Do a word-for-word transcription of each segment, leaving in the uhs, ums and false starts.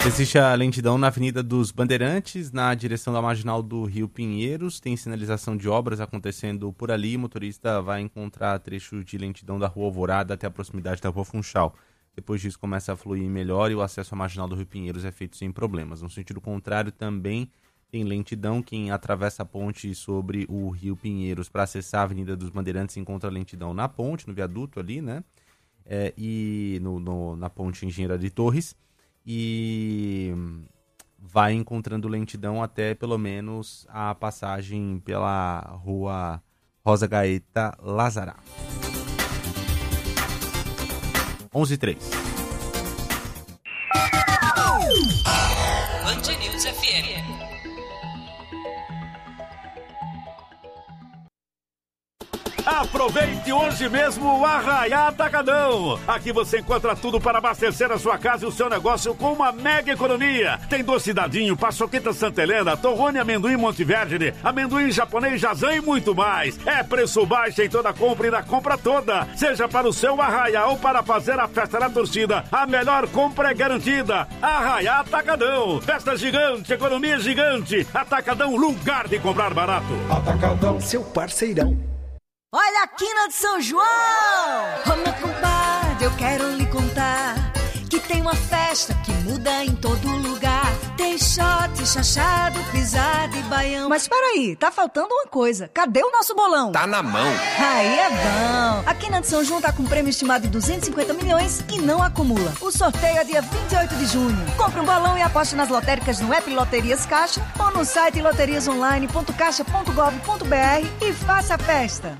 Existe a lentidão na Avenida dos Bandeirantes, na direção da Marginal do Rio Pinheiros. Tem sinalização de obras acontecendo por ali. O motorista vai encontrar trecho de lentidão da Rua Alvorada até a proximidade da Rua Funchal. Depois disso começa a fluir melhor e o acesso à Marginal do Rio Pinheiros é feito sem problemas. No sentido contrário também tem lentidão. Quem atravessa a ponte sobre o Rio Pinheiros para acessar a Avenida dos Bandeirantes encontra lentidão na ponte, no viaduto ali, né? É, e no, no, na ponte Engenheiro de Torres. E vai encontrando lentidão até pelo menos a passagem pela Rua Rosa Gaeta Lazará. onze e três. Band News F M. Aproveite hoje mesmo o Arraiá Atacadão. Aqui você encontra tudo para abastecer a sua casa e o seu negócio com uma mega economia. Tem doce dadinho, paçoqueta Santa Helena, torrone amendoim Monteverdi, amendoim japonês Jazan e muito mais. É preço baixo em toda compra e na compra toda. Seja para o seu Arraiá ou para fazer a festa da torcida, a melhor compra é garantida. Arraiá Atacadão. Festa gigante, economia gigante. Atacadão, lugar de comprar barato. Atacadão, seu parceirão. Olha a quina de São João! Ô meu compadre, eu quero lhe contar que tem uma festa que muda em todo lugar. Tem shot, chachado, pisada e baião. Mas peraí, tá faltando uma coisa. Cadê o nosso bolão? Tá na mão. Aí é bom. A quina de São João tá com um prêmio estimado de duzentos e cinquenta milhões e não acumula. O sorteio é dia vinte e oito de junho. Compre um bolão e aposte nas lotéricas no app Loterias Caixa ou no site loterias online ponto caixa ponto gov ponto br e faça a festa.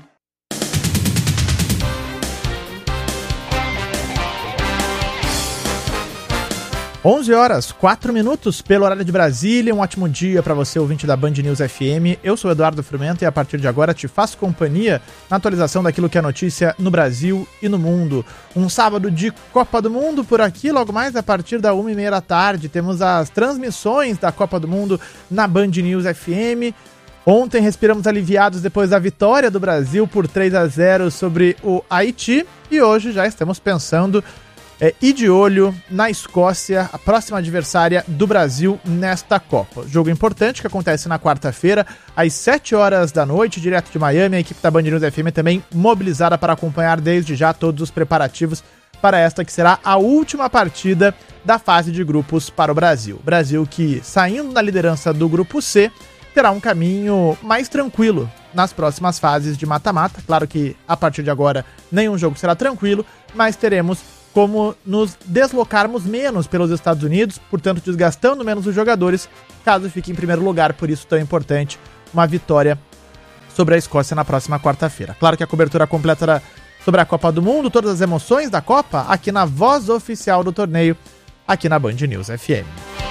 onze horas, quatro minutos pelo horário de Brasília. Um ótimo dia para você, ouvinte da Band News F M. Eu sou Eduardo Frumento e a partir de agora te faço companhia na atualização daquilo que é notícia no Brasil e no mundo. Um sábado de Copa do Mundo por aqui, logo mais a partir da uma e meia da tarde. Temos as transmissões da Copa do Mundo na Band News F M. Ontem respiramos aliviados depois da vitória do Brasil por três a zero sobre o Haiti. E hoje já estamos pensando... É, e de olho na Escócia, a próxima adversária do Brasil nesta Copa. Jogo importante que acontece na quarta-feira, às sete horas da noite, direto de Miami. A equipe da Band News F M também mobilizada para acompanhar desde já todos os preparativos para esta que será a última partida da fase de grupos para o Brasil. Brasil que, saindo na liderança do grupo C, terá um caminho mais tranquilo nas próximas fases de mata-mata. Claro que, a partir de agora, nenhum jogo será tranquilo, mas teremos como nos deslocarmos menos pelos Estados Unidos, portanto desgastando menos os jogadores, caso fique em primeiro lugar, por isso tão importante uma vitória sobre a Escócia na próxima quarta-feira. Claro que a cobertura completa sobre a Copa do Mundo, todas as emoções da Copa, aqui na voz oficial do torneio, aqui na Band News F M.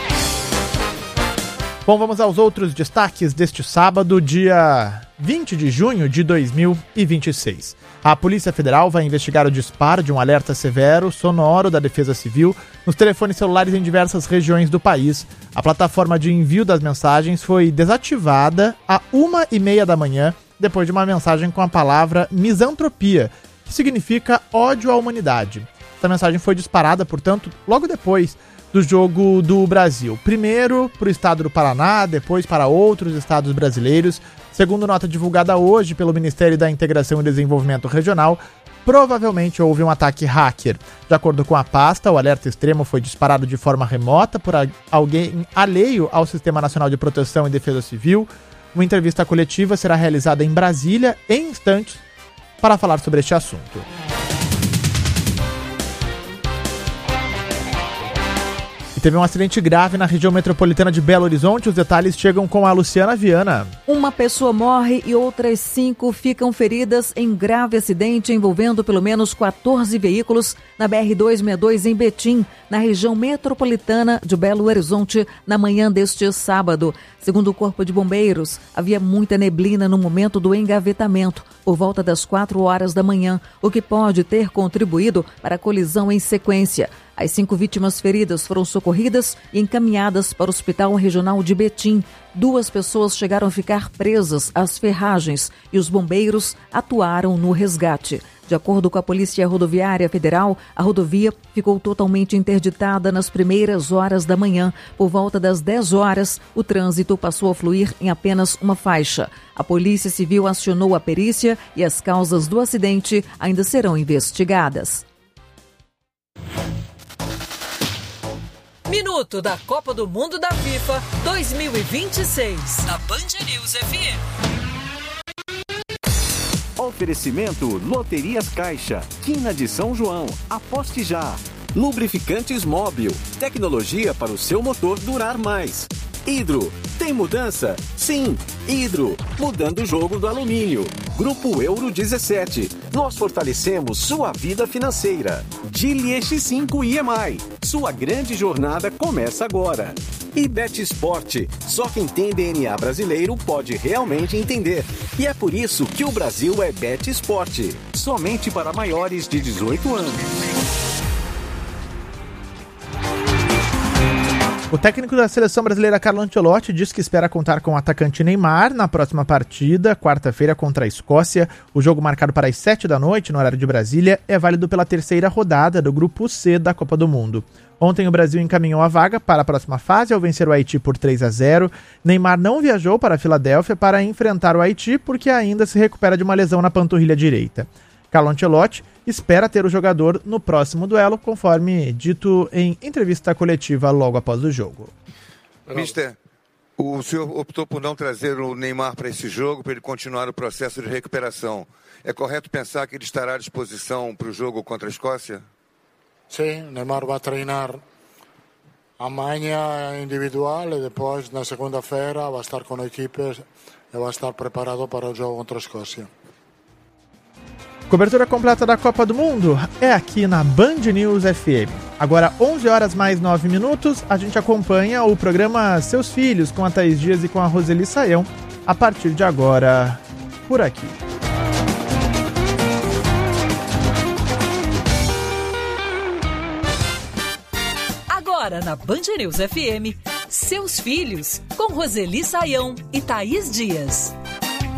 Bom, vamos aos outros destaques deste sábado, dia vinte de junho de dois mil e vinte e seis. A Polícia Federal vai investigar o disparo de um alerta severo sonoro da Defesa Civil nos telefones celulares em diversas regiões do país. A plataforma de envio das mensagens foi desativada à uma e meia da manhã, depois de uma mensagem com a palavra misantropia, que significa ódio à humanidade. Essa mensagem foi disparada, portanto, logo depois do jogo do Brasil. Primeiro para o estado do Paraná, depois para outros estados brasileiros. Segundo nota divulgada hoje pelo Ministério da Integração e Desenvolvimento Regional, provavelmente houve um ataque hacker. De acordo com a pasta, o alerta extremo foi disparado de forma remota por alguém alheio ao Sistema Nacional de Proteção e Defesa Civil. Uma entrevista coletiva será realizada em Brasília em instantes para falar sobre este assunto. Teve um acidente grave na região metropolitana de Belo Horizonte. Os detalhes chegam com a Luciana Viana. Uma pessoa morre e outras cinco ficam feridas em grave acidente envolvendo pelo menos quatorze veículos na B R duzentos e sessenta e dois em Betim, na região metropolitana de Belo Horizonte, na manhã deste sábado. Segundo o Corpo de Bombeiros, havia muita neblina no momento do engavetamento, por volta das quatro horas da manhã, o que pode ter contribuído para a colisão em sequência. As cinco vítimas feridas foram socorridas e encaminhadas para o Hospital Regional de Betim. Duas pessoas chegaram a ficar presas às ferragens e os bombeiros atuaram no resgate. De acordo com a Polícia Rodoviária Federal, a rodovia ficou totalmente interditada nas primeiras horas da manhã. Por volta das dez horas, o trânsito passou a fluir em apenas uma faixa. A Polícia Civil acionou a perícia e as causas do acidente ainda serão investigadas. Minuto da Copa do Mundo da FIFA dois mil e vinte e seis, na Band News F M. Oferecimento Loterias Caixa, Quina de São João, aposte já. Lubrificantes Móbil, tecnologia para o seu motor durar mais. Hidro, tem mudança? Sim, Hidro, mudando o jogo do alumínio. Grupo Euro dezessete, nós fortalecemos sua vida financeira. Geely X cinco I M I, sua grande jornada começa agora. E Bet Sport, só quem tem D N A brasileiro pode realmente entender. E é por isso que o Brasil é Bet Sport, somente para maiores de dezoito anos. O técnico da seleção brasileira, Carlo Ancelotti, diz que espera contar com o atacante Neymar na próxima partida, quarta-feira contra a Escócia. O jogo, marcado para as sete da noite, no horário de Brasília, é válido pela terceira rodada do Grupo C da Copa do Mundo. Ontem o Brasil encaminhou a vaga para a próxima fase ao vencer o Haiti por três a zero. Neymar não viajou para a Filadélfia para enfrentar o Haiti porque ainda se recupera de uma lesão na panturrilha direita. Carlo Ancelotti espera ter o jogador no próximo duelo, conforme dito em entrevista coletiva logo após o jogo. Mister, o senhor optou por não trazer o Neymar para esse jogo, para ele continuar o processo de recuperação. É correto pensar que ele estará à disposição para o jogo contra a Escócia? Sim, Neymar vai treinar amanhã individual e depois, na segunda-feira, vai estar com a equipe e vai estar preparado para o jogo contra a Escócia. Cobertura completa da Copa do Mundo é aqui na Band News F M. Agora, onze horas mais nove minutos, a gente acompanha o programa Seus Filhos com a Thaís Dias e com a Roseli Saião, a partir de agora, por aqui. Agora na Band News F M, Seus Filhos, com Roseli Saião e Thaís Dias.